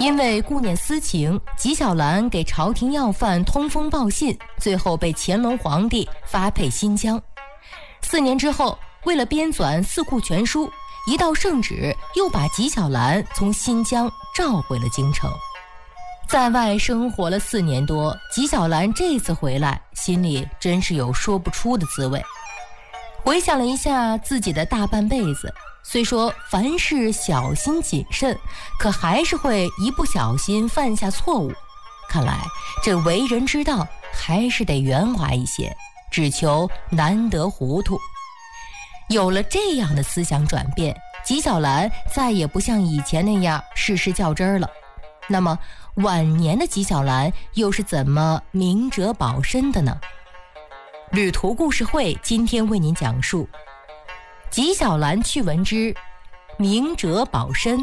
因为顾念私情，纪晓岚给朝廷要犯通风报信，最后被乾隆皇帝发配新疆。4年之后，为了编纂《四库全书》，一道圣旨又把纪晓岚从新疆召回了京城。在外生活了4年多，纪晓岚这次回来，心里真是有说不出的滋味。回想了一下自己的大半辈子，虽说凡事小心谨慎，可还是会一不小心犯下错误。看来这为人之道还是得圆滑一些，只求难得糊涂。有了这样的思想转变，纪晓岚再也不像以前那样事事较真了。那么晚年的纪晓岚又是怎么明哲保身的呢？旅途故事会今天为您讲述纪晓岚趣闻之明哲保身。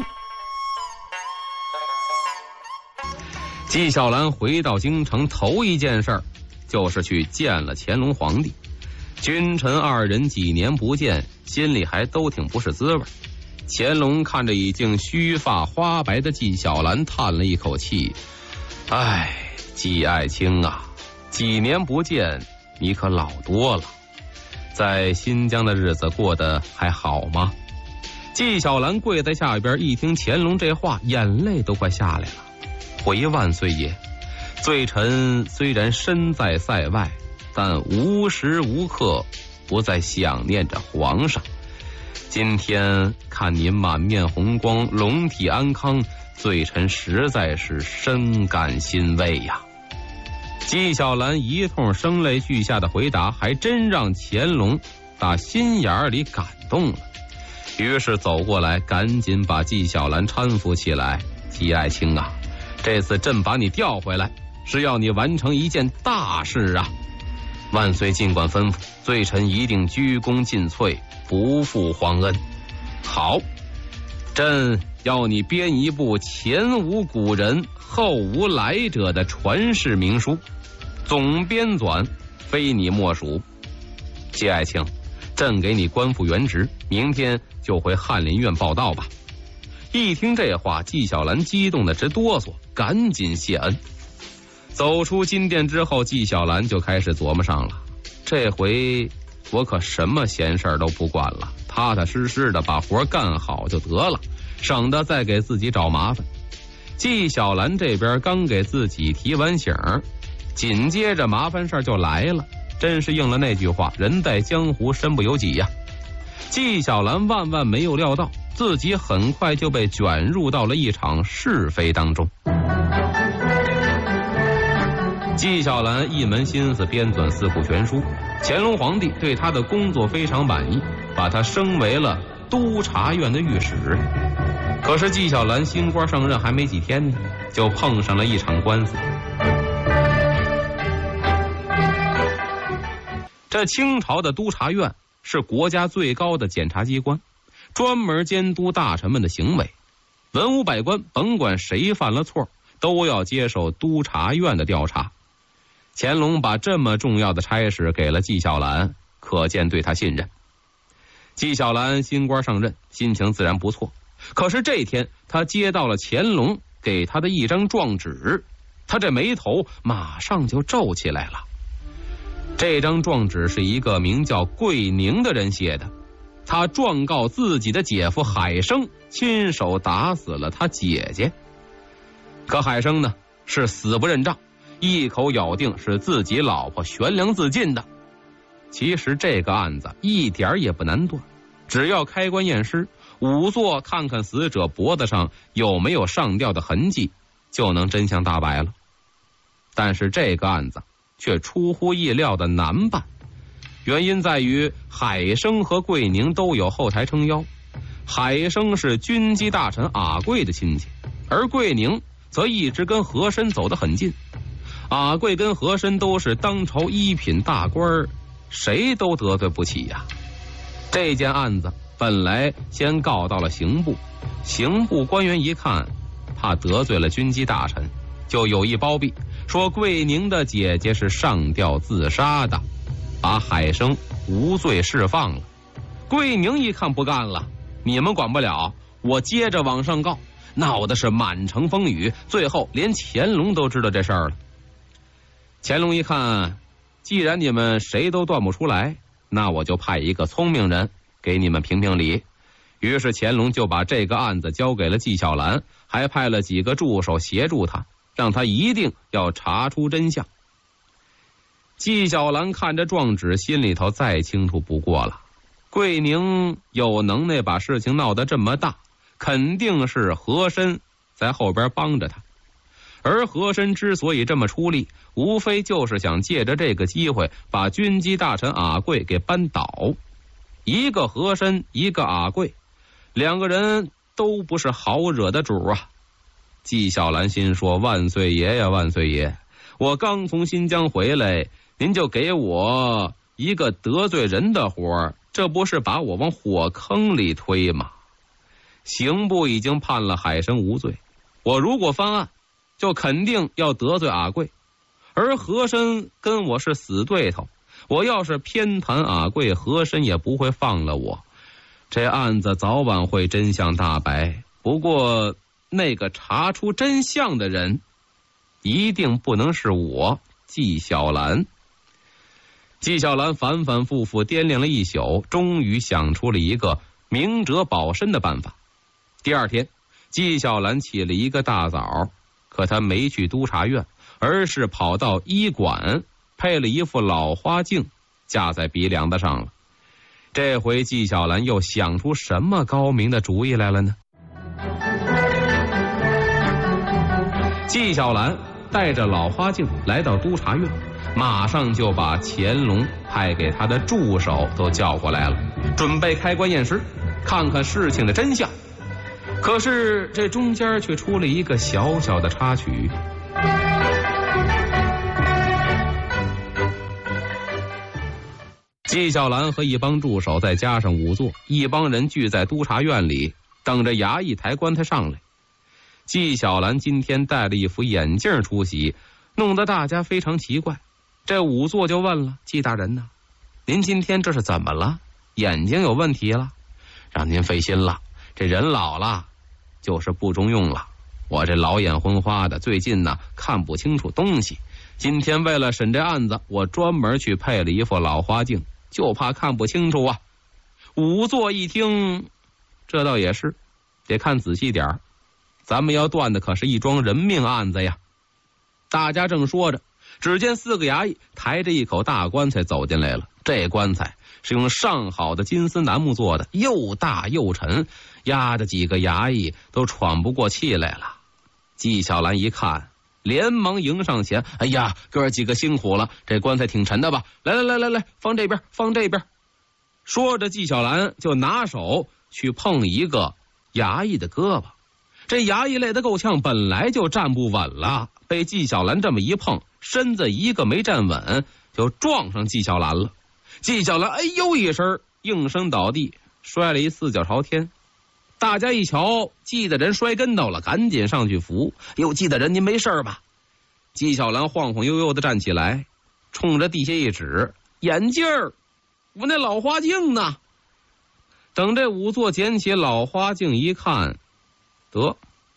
纪晓岚回到京城头一件事儿，就是去见了乾隆皇帝。君臣2人几年不见，心里还都挺不是滋味。乾隆看着已经须发花白的纪晓岚，叹了一口气：“哎，纪爱卿啊，几年不见，你可老多了。在新疆的日子过得还好吗？”纪晓岚跪在下边，一听乾隆这话，眼泪都快下来了。回万岁爷，罪臣虽然身在塞外，但无时无刻不在想念着皇上。今天看您满面红光，龙体安康，罪臣实在是深感欣慰呀。纪晓岚一通声泪俱下的回答，还真让乾隆打心眼里感动了。于是走过来，赶紧把纪晓岚搀扶起来：“纪爱卿啊，这次朕把你调回来，是要你完成一件大事啊！万岁尽管吩咐，罪臣一定鞠躬尽瘁，不负皇恩。好，朕要你编一部前无古人后无来者的传世名书，总编纂非你莫属。纪爱卿，朕给你官复原职，明天就回翰林院报道吧。”一听这话，纪晓岚激动的直哆嗦，赶紧谢恩。走出金殿之后，纪晓岚就开始琢磨上了：这回我可什么闲事都不管了，踏踏实实的把活干好就得了，省得再给自己找麻烦。纪晓岚这边刚给自己提完醒，紧接着麻烦事就来了，真是应了那句话：人在江湖身不由己呀。纪晓岚万万没有料到，自己很快就被卷入到了一场是非当中。纪晓岚一门心思编纂《四库全书》，乾隆皇帝对他的工作非常满意，把他升为了督察院的御史。可是纪晓岚新官上任还没几天呢，就碰上了一场官司。这清朝的督察院是国家最高的检察机关，专门监督大臣们的行为。文武百官甭管谁犯了错，都要接受督察院的调查。乾隆把这么重要的差事给了纪晓岚，可见对他信任。纪晓岚新官上任，心情自然不错。可是这天他接到了乾隆给他的一张状纸，他这眉头马上就皱起来了。这张状纸是一个名叫桂宁的人写的，他状告自己的姐夫海生亲手打死了他姐姐。可海生呢是死不认账，一口咬定是自己老婆悬梁自尽的。其实这个案子一点也不难断，只要开棺验尸，仵作看看死者脖子上有没有上吊的痕迹，就能真相大白了。但是这个案子却出乎意料的难办，原因在于海生和桂宁都有后台撑腰。海生是军机大臣阿贵的亲戚，而桂宁则一直跟和珅走得很近。阿贵跟和珅都是当朝一品大官，谁都得罪不起呀。这件案子本来先告到了刑部，刑部官员一看怕得罪了军机大臣，就有意包庇，说桂宁的姐姐是上吊自杀的，把海生无罪释放了。桂宁一看不干了，你们管不了，我接着往上告， 闹的是满城风雨，最后连乾隆都知道这事儿了。乾隆一看，既然你们谁都断不出来，那我就派一个聪明人给你们评评理。于是乾隆就把这个案子交给了纪晓岚，还派了几个助手协助他，让他一定要查出真相。纪晓岚看着状纸，心里头再清楚不过了。桂宁有能耐把事情闹得这么大，肯定是和珅在后边帮着他。而和珅之所以这么出力，无非就是想借着这个机会把军机大臣阿贵给扳倒。一个和珅，一个阿贵，两个人都不是好惹的主啊。纪晓岚心说：万岁爷呀，万岁爷，我刚从新疆回来，您就给我一个得罪人的活，这不是把我往火坑里推吗？刑部已经判了海参无罪，我如果翻案，就肯定要得罪阿贵，而和珅跟我是死对头，我要是偏袒阿贵，和珅也不会放了我。这案子早晚会真相大白，不过那个查出真相的人一定不能是我，纪晓岚。纪晓岚反反复复掂量了一宿，终于想出了一个明哲保身的办法。第二天，纪晓岚起了一个大早，可他没去督察院，而是跑到医馆，配了一副老花镜，架在鼻梁子上了。这回纪晓岚又想出什么高明的主意来了呢？纪晓岚带着老花镜来到督察院，马上就把乾隆派给他的助手都叫过来了，准备开棺验尸，看看事情的真相。可是这中间却出了一个小小的插曲。纪晓岚和一帮助手再加上仵作，一帮人聚在督察院里，等着衙役抬棺材上来。纪晓岚今天戴了一副眼镜出席，弄得大家非常奇怪。这仵作就问了：纪大人呢？您今天这是怎么了？眼睛有问题了？让您费心了，这人老了就是不中用了，我这老眼昏花的，最近呢看不清楚东西。今天为了审这案子，我专门去配了一副老花镜，就怕看不清楚啊。仵作一听，这倒也是，得看仔细点儿，咱们要断的可是一桩人命案子呀。大家正说着，只见4个衙役抬着一口大棺材走进来了。这棺材是用上好的金丝楠木做的，又大又沉，压着几个衙役都喘不过气来了。纪晓岚一看，连忙迎上前：哎呀，哥几个辛苦了，这棺材挺沉的吧？来，放这边，放这边。说着，纪晓岚就拿手去碰一个衙役的胳膊。这衙役累得够呛，本来就站不稳了，被纪晓岚这么一碰，身子一个没站稳，就撞上纪晓岚了。纪晓岚哎呦一声，应声倒地，摔了一四脚朝天。大家一瞧，纪大人摔跟头了，赶紧上去扶。哟，纪大人您没事吧？纪晓岚晃晃悠悠的站起来，冲着地下一指：眼镜儿，我那老花镜呢？等这仵作捡起老花镜一看，得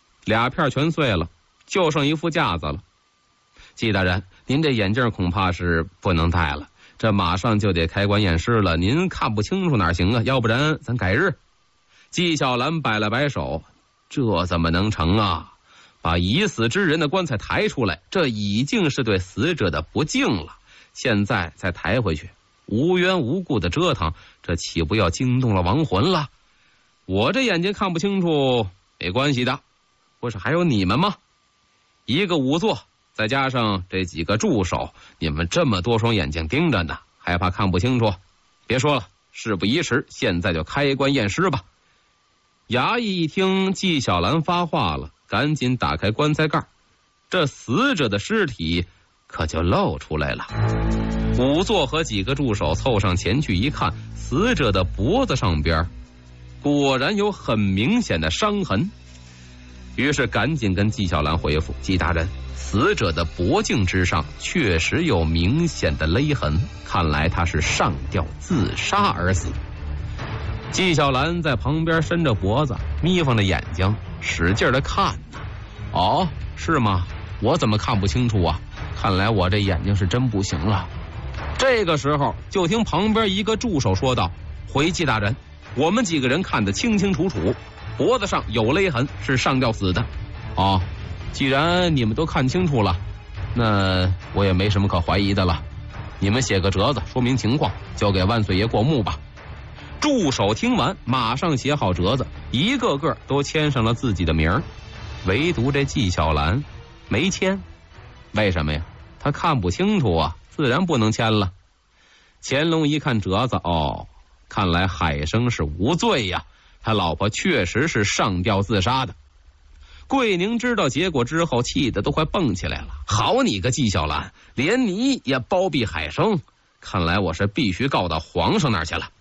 2片全碎了，就剩一副架子了。纪大人，您这眼镜恐怕是不能戴了，这马上就得开棺验尸了，您看不清楚哪行啊？要不然咱改日。纪晓岚摆了摆手：这怎么能成啊？把已死之人的棺材抬出来，这已经是对死者的不敬了，现在再抬回去，无缘无故的折腾，这岂不要惊动了亡魂了？我这眼睛看不清楚没关系的，不是还有你们吗？一个仵作再加上这几个助手，你们这么多双眼睛盯着呢，还怕看不清楚？别说了，事不宜迟，现在就开棺验尸吧。衙役一听纪晓岚发话了，赶紧打开棺材盖，这死者的尸体可就露出来了。仵作和几个助手凑上前去一看，死者的脖子上边果然有很明显的伤痕，于是赶紧跟纪晓岚回复：纪大人，死者的脖颈之上确实有明显的勒痕，看来他是上吊自杀而死。纪晓岚在旁边伸着脖子，眯缝着眼睛， 使劲的看呢。哦，是吗？我怎么看不清楚啊？看来我这眼睛是真不行了。这个时候，就听旁边一个助手说道：“回击大人，我们几个人看得清清楚楚，脖子上有勒痕，是上吊死的。”哦，既然你们都看清楚了，那我也没什么可怀疑的了。你们写个折子说明情况，交给万岁爷过目吧。助手听完，马上写好折子，一个个都签上了自己的名儿，唯独这纪晓岚没签。为什么呀？他看不清楚啊，自然不能签了。乾隆一看折子，哦，看来海生是无罪呀，他老婆确实是上吊自杀的。桂宁知道结果之后，气得都快蹦起来了。好你个纪晓岚，连你也包庇海生，看来我是必须告到皇上那儿去了。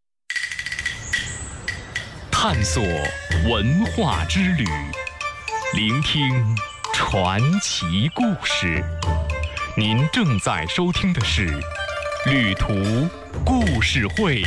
探索文化之旅，聆听传奇故事。您正在收听的是《旅途故事会》。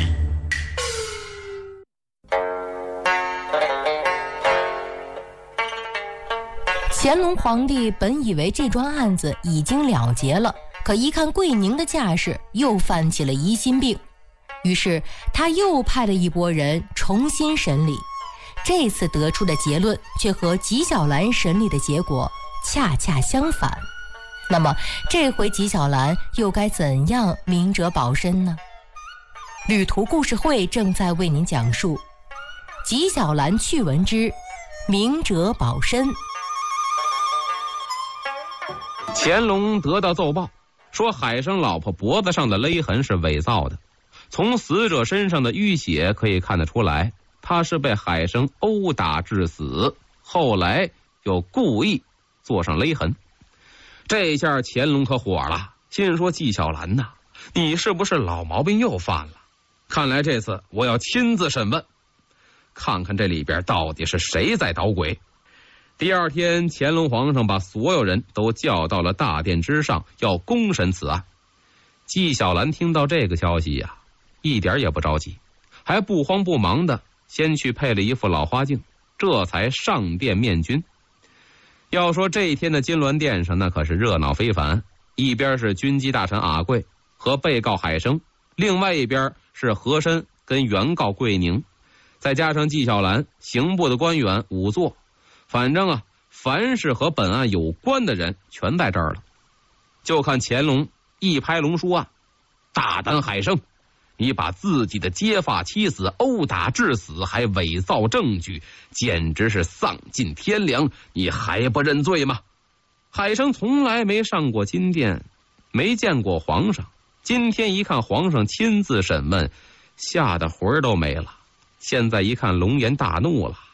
乾隆皇帝本以为这桩案子已经了结了，可一看桂宁的架势，又犯起了疑心病。于是他又派了一拨人重新审理，这次得出的结论却和纪晓岚审理的结果恰恰相反。那么这回纪晓岚又该怎样明哲保身呢？旅途故事会正在为您讲述纪晓岚趣闻之明哲保身。 乾隆得到奏报，说海生老婆脖子上的勒痕是伪造的，从死者身上的淤血可以看得出来，他是被海生殴打致死，后来又故意做上勒痕。这下乾隆可火了，心说纪晓岚呐，你是不是老毛病又犯了？看来这次我要亲自审问，看看这里边到底是谁在捣鬼。第二天，乾隆皇上把所有人都叫到了大殿之上，要公审此案。纪晓岚听到这个消息呀，一点也不着急，还不慌不忙的先去配了一副老花镜，这才上殿面君。要说这一天的金銮殿上，那可是热闹非凡。一边是军机大臣阿贵和被告海生，另外一边是和珅跟原告桂宁，再加上纪晓岚、刑部的官员仵作，反正啊，凡是和本案有关的人全在这儿了。就看乾隆一拍龙书案：大胆海生，你把自己的结发妻子殴打致死，还伪造证据，简直是丧尽天良，你还不认罪吗？海生从来没上过金殿，没见过皇上，今天一看皇上亲自审问，吓得魂儿都没了。现在一看龙颜大怒了，